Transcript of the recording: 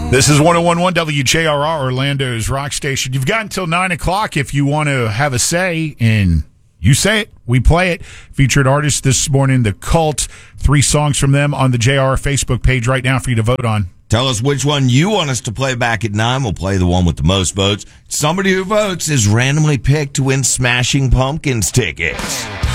This is 101.1 WJRR, Orlando's rock station. You've got until 9 o'clock if you want to have a say, and you say it, we play it. Featured artist this morning, The Cult. 3 songs from them on the JR Facebook page right now for you to vote on. Tell us which one you want us to play back at 9. We'll play the one with the most votes. Somebody who votes is randomly picked to win Smashing Pumpkins tickets.